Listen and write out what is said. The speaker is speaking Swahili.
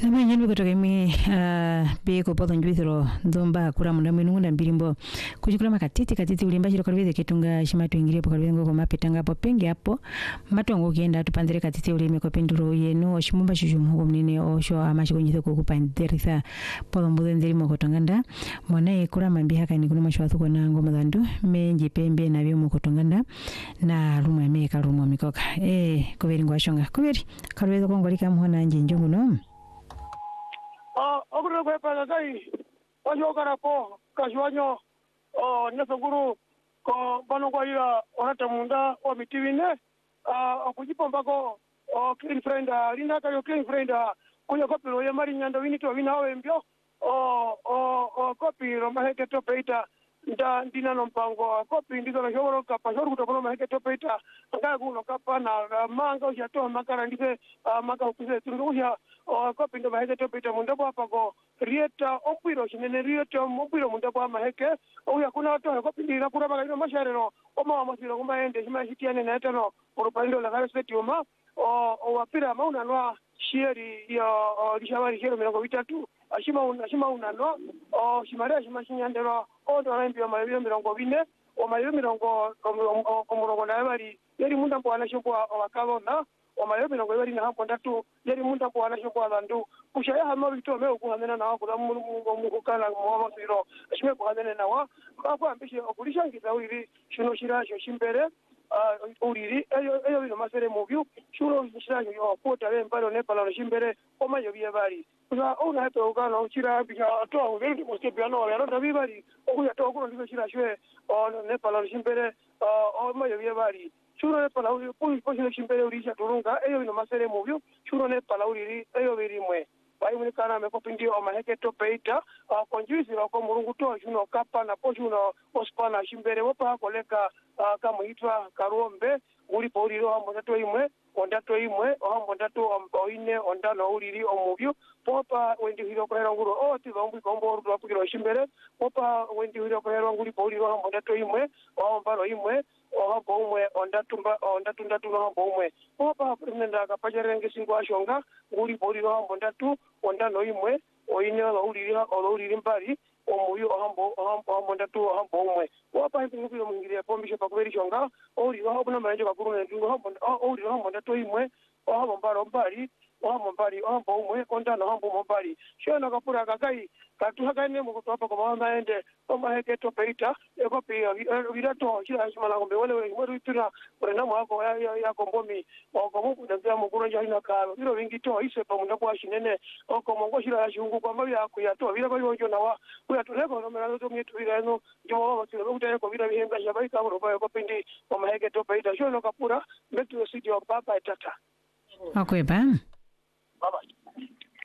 Nama nyingi kutoka mi beko poto njwithiro ndomba kura munda mwinu ngunda mbilimbo kujikula makatiti ulimba chilo karweze ketunga shimatu ingire po karweze ngoko mapetanga hapo penge hapo matongo kienda tupandire katiti ulime ko penduro yeno shimumba shujumugo mnene osho amashi kunjitho kukupandirisa poto mbude ndirimo kotonganda mwana kura mambi haka ni kuna mashwathu kona ngoma dandu menji pembe na byo mukotonganda na rumwe meka rumwe mikoka kuberi ngwashonga kuberi karweze kongolika mhona nje njongo no Ogro kwe pala dai ojo karapo kashwanyo nesoguru ko bano kwa ila onata munda wa mitivine kujipomba ko clean friend linda kayo clean friend kuya kopiro ya mari nyanda winito wina wembyo kopi ro maheke topeita nda ndina no mpango kopi ndizo na shogoro kapa shogoro kutokono maheke topeita ngaya kuno kapa na manga uja to makara ndise manga ukuze tunguja kopi ndo maheke topita mundapo hapa ko rieta opiro chinene rieta opiro mundapo maheke uya kuna to kopi ndira kura baga ino masharero oma masiro kuma ende shima hitiane na etano urupaindo la karespeti uma wapira mauna noa shieri ya lishabari shero milango vitatu ashima unano shimaria shima shinyandero ndo rembio mayo milango vine o mayo milango komurongo na bari yeri munda mpo anashokwa wakabona o mayo milango bari na hapo ndatu yeri munda mpo anashokwa bandu kushaya hama bito me okuhamena na wakura mukukana mwa siro ashime kuhamena na wa bako ambishe okulisha ngizawiri shino shirasho shimbere uriri eyo bino masere mubyu shulo shirasho yo pota bembalo nepala shimbere omayo bye Uza ona heto ukana uchira bija atoa uvendi mostepiano ya ronda bibari okuya to okuno ndizo shira shwe nepala shimbere mayo bye shuro nepala uri poshile shimbere urisha turunga eyo bino masere mubyu shuro nepala uriri eyo birimwe bayi kana mekopindi omaheke topeita konjuisi ko murungu to shuno kapa na poshuno ospana shimbere wopa koleka kamuitwa karombe uri poriro hambo imwe ondato imwe ohambo ndato oine ondano uriri omubyu popa wendi hiro kohera nguro tivambu kombo ru apukiro shimbere popa wendi hiro kohera nguri poriro hambo ndato imwe ohambaro imwe ohambo umwe ondatundatu hambo umwe popa premenda kapajarenge singo ashonga nguri poriro hambo ndatu ondano imwe oine uriri mbari omuyo ohambo ndatu ohambo umwe popa impingiro mungire pombishe pakuberi shonga ori wahabuna manje bakuru ndingo hambo ndatu imwe ohambo mbaro mbari ohambo umwe ondano hambo mbari shona kapura kakai katuhakane mukutopa kwa mama ende omaheke topeita ekopi virato chira chimalango wale mweru itira urena mwako ya kombomi okomu ndazia mukuru njana kalo viro vingito ise pamunda kwa shinene okomongo shira ya shungu kwa mabi yako ya to vira kwa yonjo nawa kuya tuleko no mera to mietu vira eno jomo wa sira ukutaya kwa vira bihenga ya baika ko roba ko pindi omaheke topeita shona kapura metu studio papa etata akweba baba